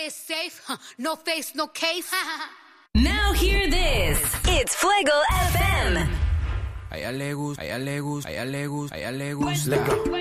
play it safe. No face, no case. Now hear this. It's Fuego FM. A ella le gusta, a ella le gusta, a ella le gusta, a ella le gusta.